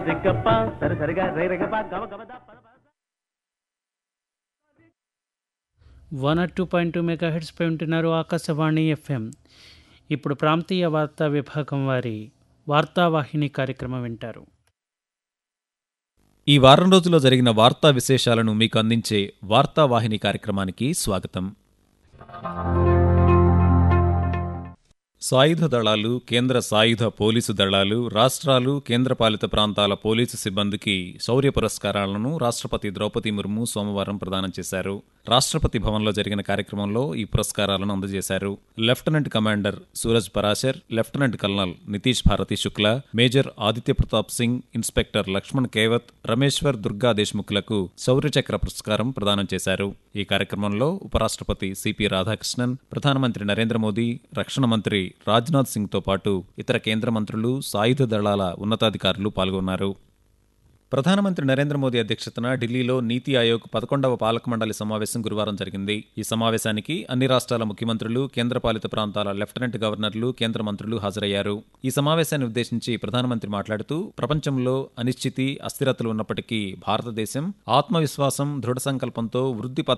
దిగ్గప్ప సరిసరిగా రేరగప గవ గవద పద 102.2 మెగాహెర్ట్జ్ పై ఉంటున్నారు ఆకాశవాణి ఎఫ్ఎం. ఇప్పుడు ప్రాంతీయ వార్తా విభాగం వారి వార్తావాహిని కార్యక్రమం వింటారు. ఈ వారం రోజుల్లో జరిగిన వార్తా విశేషాలను మీకు అందించే వార్తావాహిని కార్యక్రమానికి స్వాగతం. సాయుధ దళాలు, కేంద్ర సాయుధ పోలీసు దళాలు, రాష్ట్రాలు, కేంద్రపాలిత ప్రాంతాల పోలీసు సిబ్బందికి శౌర్య పురస్కారాలను రాష్ట్రపతి ద్రౌపది ముర్ము సోమవారం ప్రదానం చేశారు. రాష్ట్రపతి భవన్లో జరిగిన కార్యక్రమంలో ఈ పురస్కారాలను అందజేశారు. Lieutenant commander Suraj Parashar, lieutenant colonel Nitish Bharati Shukla, major Aditya Pratap Singh, inspector Laxman Kewat, Rameshwar Durga దేశ్ముఖ్లకు Shaurya Chakra పురస్కారం ప్రదానం చేశారు. ఈ కార్యక్రమంలో ఉపరాష్ట్రపతి సిపి రాధాకృష్ణన్, ప్రధానమంత్రి నరేంద్ర మోదీ, రక్షణ మంత్రి రాజ్నాథ్ సింగ్తో పాటు ఇతర కేంద్ర మంత్రులు, సాయుధ దళాల ఉన్నతాధికారులు పాల్గొన్నారు. ప్రధానమంత్రి నరేంద్ర మోదీ అధ్యక్షతన ఢిల్లీలో నీతి ఆయోగ్ 11వ పాలక మండలి సమావేశం గురువారం జరిగింది. ఈ సమావేశానికి అన్ని రాష్ట్రాల ముఖ్యమంత్రులు, కేంద్రపాలిత ప్రాంతాల లెఫ్టినెంట్ గవర్నర్లు, కేంద్ర మంత్రులు హాజరయ్యారు. ఈ సమావేశాన్ని ఉద్దేశించి ప్రధానమంత్రి మాట్లాడుతూ, ప్రపంచంలో అనిశ్చితి, అస్థిరతలు ఉన్నప్పటికీ భారతదేశం ఆత్మవిశ్వాసం, దృఢ సంకల్పంతో వృద్ధి